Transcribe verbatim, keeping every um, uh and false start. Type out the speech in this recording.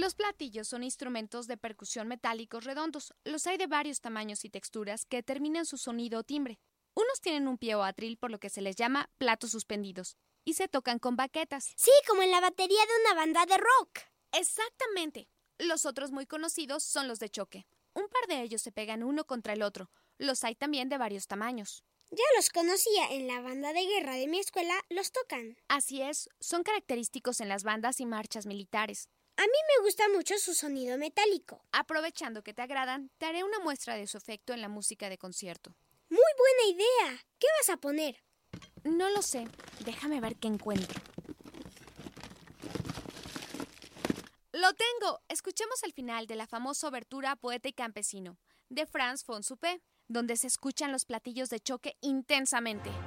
Los platillos son instrumentos de percusión metálicos redondos. Los hay de varios tamaños y texturas que determinan su sonido o timbre. Unos tienen un pie o atril, por lo que se les llama platos suspendidos, y se tocan con baquetas. Sí, como en la batería de una banda de rock. Exactamente. Los otros muy conocidos son los de choque. Un par de ellos se pegan uno contra el otro. Los hay también de varios tamaños. Ya los conocía, en la banda de guerra de mi escuela los tocan. Así es, son característicos en las bandas y marchas militares. A mí me gusta mucho su sonido metálico. Aprovechando que te agradan, te haré una muestra de su efecto en la música de concierto. Muy buena idea. ¿Qué vas a poner? No lo sé. Déjame ver qué encuentro. ¡Lo tengo! Escuchemos el final de la famosa obertura Poeta y Campesino, de Franz von Suppé, donde se escuchan los platillos de choque intensamente.